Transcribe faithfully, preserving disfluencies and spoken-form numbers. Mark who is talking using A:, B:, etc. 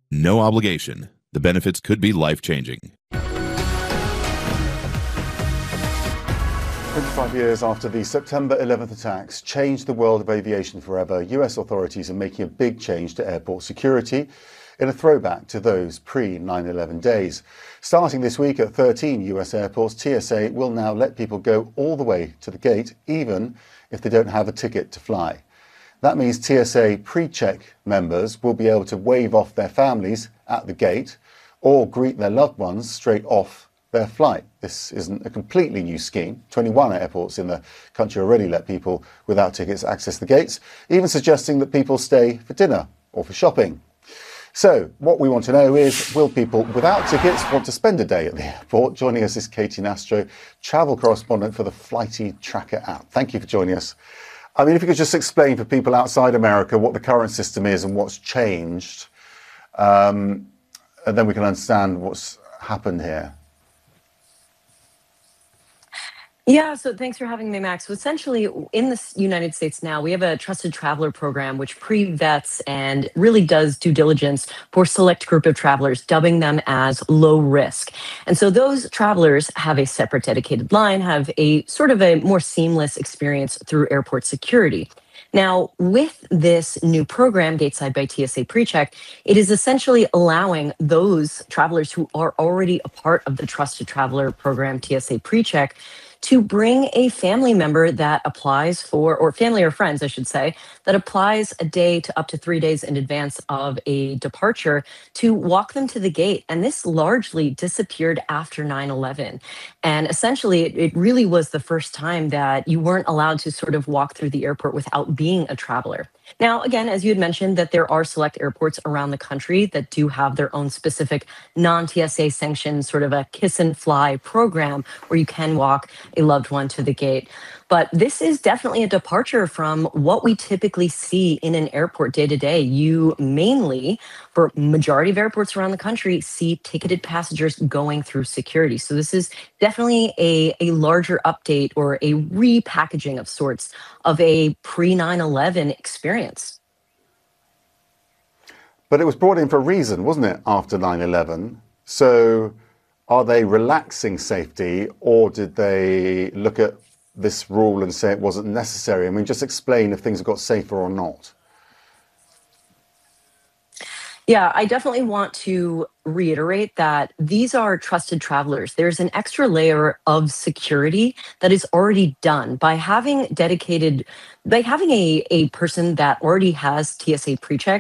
A: No obligation. The benefits could be life-changing.
B: twenty-five years after the September eleventh attacks changed the world of aviation forever, U S authorities are making a big change to airport security in a throwback to those pre nine eleven days. Starting this week at thirteen U S airports, T S A will now let people go all the way to the gate, even if they don't have a ticket to fly. That means T S A pre-check members will be able to wave off their families at the gate or greet their loved ones straight off their flight. This isn't a completely new scheme. twenty-one airports in the country already let people without tickets access the gates, even suggesting that people stay for dinner or for shopping. So what we want to know is, will people without tickets want to spend a day at the airport? Joining us is Katie Nastro, travel correspondent for the Flighty Tracker app. Thank you for joining us. I mean, if you could just explain for people outside America what the current system is and what's changed, um, and then we can understand what's happened here.
C: Yeah, so thanks for having me, Max. So essentially, in the United States now, we have a trusted traveler program which pre-vets and really does due diligence for select group of travelers, dubbing them as low risk. And so those travelers have a separate dedicated line, have a sort of a more seamless experience through airport security. Now, with this new program, Gateside by T S A PreCheck, it is essentially allowing those travelers who are already a part of the Trusted Traveler program, T S A PreCheck, to bring a family member that applies for, or family or friends, I should say, that applies a day to up to three days in advance of a departure to walk them to the gate. And this largely disappeared after nine eleven. And essentially, it, it really was the first time that you weren't allowed to sort of walk through the airport without being a traveler. Now, again, as you had mentioned, that there are select airports around the country that do have their own specific non-T S A sanctioned sort of a kiss and fly program where you can walk a loved one to the gate. But this is definitely a departure from what we typically see in an airport day to day. You mainly, for majority of airports around the country, see ticketed passengers going through security. So this is definitely a, a larger update or a repackaging of sorts of a pre nine eleven experience.
B: But it was brought in for a reason, wasn't it, after nine eleven? So are they relaxing safety, or did they look at this rule and say it wasn't necessary? I mean, just explain if things have got safer or not.
C: Yeah, I definitely want to reiterate that these are trusted travelers. There's an extra layer of security that is already done by having dedicated, by having a, a person that already has T S A PreCheck